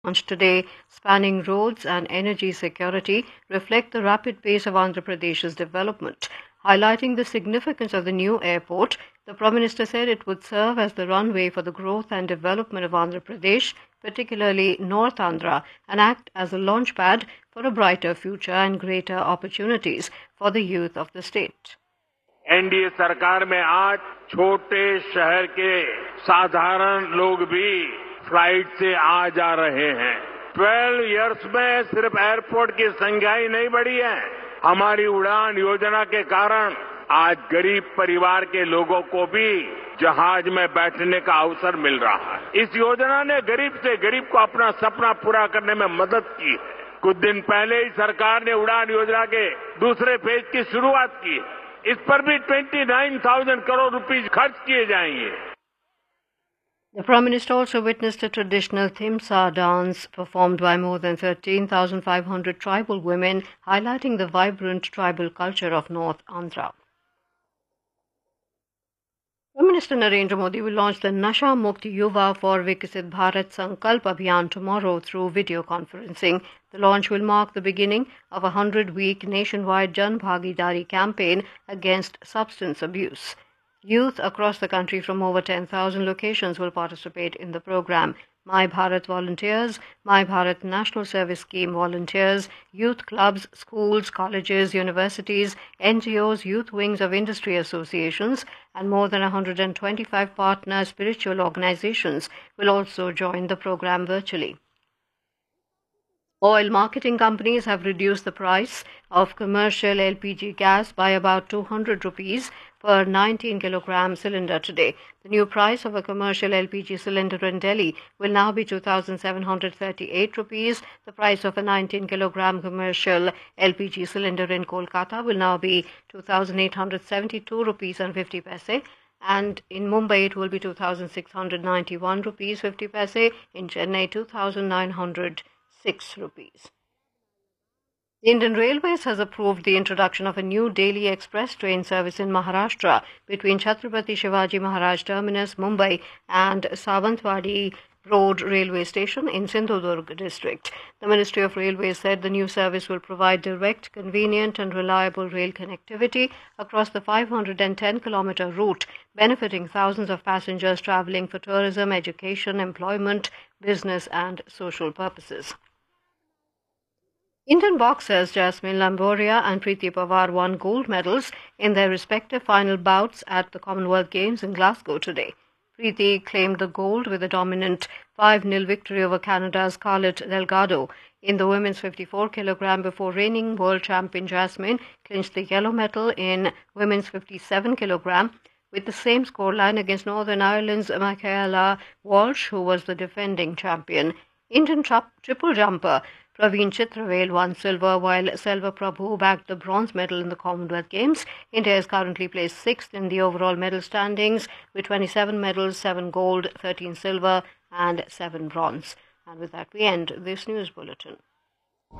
launched today, spanning roads and energy security, reflect the rapid pace of Andhra Pradesh's development. Highlighting the significance of the new airport, the Prime Minister said it would serve as the runway for the growth and development of Andhra Pradesh, particularly North Andhra, and act as a launchpad for a brighter future and greater opportunities for the youth of the state. NDA सरकार में आज छोटे शहर के साधारण लोग भी flight से आ जा रहे हैं। 12 इयर्स में सिर्फ एयरपोर्ट की संख्या ही नहीं बढ़ी है, हमारी उड़ान योजना के कारण आज गरीब परिवार के लोगों को भी जहाज में बैठने का अवसर मिल रहा है। इस योजना ने गरीब से गरीब को अपना सपना पूरा करने में मदद की है। कुछ दिन पहले ही सरकार ने उड़ान योजना के दूसरे फेज की शुरुआत की है। इस पर भी 29,000 करोड़ रुपए खर्च किए जाएंगे। The Prime Minister also witnessed a traditional Thimsa dance performed by more than 13,500 tribal women, highlighting the vibrant tribal culture of North Andhra. Prime Minister Narendra Modi will launch the Nasha Mukt Yuva for Viksit Bharat Sankalp Abhiyan tomorrow through video conferencing. The launch will mark the beginning of a 100-week nationwide Jan Bhagidari campaign against substance abuse. Youth across the country from over 10,000 locations will participate in the program. My Bharat volunteers, My Bharat National Service Scheme volunteers, youth clubs, schools, colleges, universities, NGOs, youth wings of industry associations, and more than 125 partner spiritual organizations will also join the program virtually. Oil marketing companies have reduced the price of commercial LPG gas by about 200 rupees per 19 kilogram cylinder today. The new price of a commercial LPG cylinder in Delhi will now be 2,738 rupees. The price of a 19 kilogram commercial LPG cylinder in Kolkata will now be 2,872 rupees and 50 paise. And in Mumbai it will be 2,691 rupees 50 paise. In Chennai 2,906 rupees. The Indian Railways has approved the introduction of a new daily express train service in Maharashtra between Chhatrapati Shivaji Maharaj Terminus, Mumbai and Savantwadi Road Railway Station in Sindhudurg district. The Ministry of Railways said the new service will provide direct, convenient and reliable rail connectivity across the 510-kilometer route, benefiting thousands of passengers travelling for tourism, education, employment, business and social purposes. Indian boxers Jasmine Lamboria and Preeti Pawar won gold medals in their respective final bouts at the Commonwealth Games in Glasgow today. Preeti claimed the gold with a dominant 5-0 victory over Canada's Scarlett Delgado in the women's 54 kilogram before reigning world champion Jasmine clinched the yellow medal in women's 57 kilogram with the same scoreline against Northern Ireland's Michaela Walsh, who was the defending champion. Indian triple jumper Praveen Chitravel won silver, while Selva Prabhu bagged the bronze medal in the Commonwealth Games. India is currently placed 6th in the overall medal standings with 27 medals, 7 gold, 13 silver and 7 bronze. And with that we end this news bulletin.